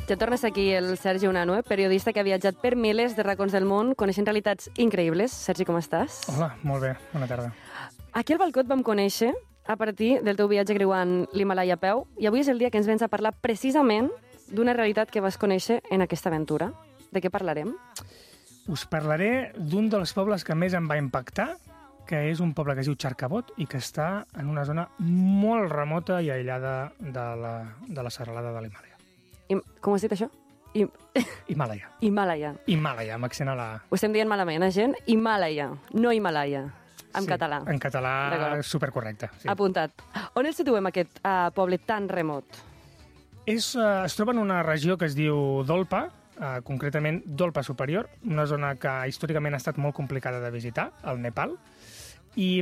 Ja tornes aquí el Sergi Unanue, periodista que ha viatjat per milers de racons del món, coneixent realitats increïbles. Sergi, com estàs? Hola, molt bé, bona tarda. Aquí al Balcó et vam conèixer a partir del teu viatge creuant l'Himalaya a peu, i avui és el dia que ens vens a parlar precisament d'una realitat que vas conèixer en aquesta aventura. De què parlarem? Us parlaré d'un dels pobles que més em va impactar, que és un poble que es diu Charkabot i que està en una zona molt remota i aïllada de la serralada de l'Himàlaia. Com has dit això? Himàlaia. Himàlaia. Himàlaia, amb accent a la... Ho estem dient malament, gent? Himàlaia, no Himalaya, en català. En català supercorrecte. Sí. Apuntat. On el situem, aquest poble tan remot? Es troba en una regió que es diu Dolpa, concretament Dolpa Superior, una zona que històricament ha estat molt complicada de visitar, al Nepal, i